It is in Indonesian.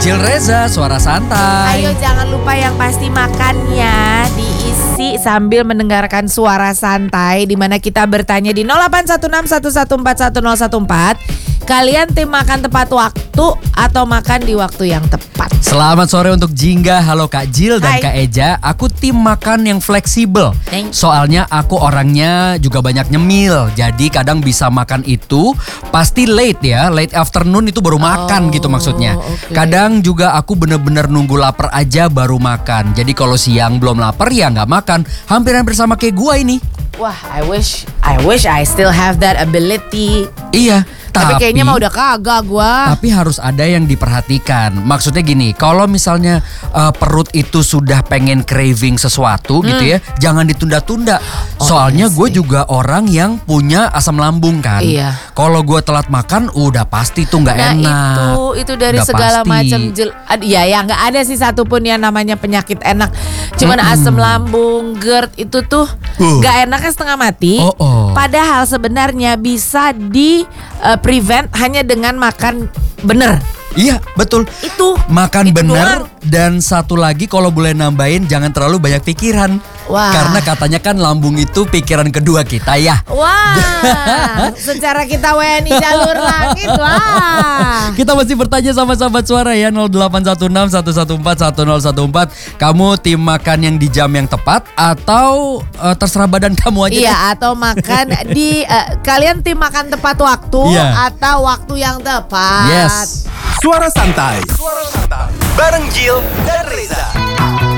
Jil Reza, suara santai. Ayo jangan lupa yang pasti makannya diisi sambil mendengarkan suara santai, di mana kita bertanya di 081611411014. Kalian tim makan tepat waktu atau makan di waktu yang tepat? Selamat sore untuk Jingga, halo Kak Jil dan Hai. Kak Eja. Aku tim makan yang fleksibel. Soalnya aku orangnya juga banyak nyemil. Jadi kadang bisa makan itu pasti late ya. Late afternoon itu baru makan gitu maksudnya. Okay. Kadang juga aku bener-bener nunggu lapar aja baru makan. Jadi kalau siang belum lapar ya nggak makan. Hampir-hampir sama kayak gua ini. Wah, I wish I still have that ability. Iya. Tapi kayaknya mah udah kagak gua. Tapi harus ada yang diperhatikan. Maksudnya gini, kalau misalnya perut itu sudah pengen craving sesuatu gitu ya, jangan ditunda-tunda. Soalnya gue juga orang yang punya asam lambung kan. Iya. Kalau gue telat makan, udah pasti tuh nggak enak. Nah itu dari Udah segala pasti. macam ya nggak ada sih satupun yang namanya penyakit enak. Cuman asam lambung, GERD itu tuh nggak enaknya setengah mati. Padahal sebenarnya bisa di prevent hanya dengan makan bener. Iya betul. Itu makan itu bener. doang. Dan satu lagi kalau boleh nambahin, jangan terlalu banyak pikiran. Wah. Karena katanya kan lambung itu pikiran kedua kita ya. Wah, secara kita WNI jalur langit, wah. Kita masih bertanya sama sahabat suara ya, 081611411014. Kamu tim makan yang di jam yang tepat atau terserah badan kamu aja? Iya, atau makan di kalian tim makan tepat waktu atau waktu yang tepat. Yes. Suara santai. Bareng Jill dan Reza.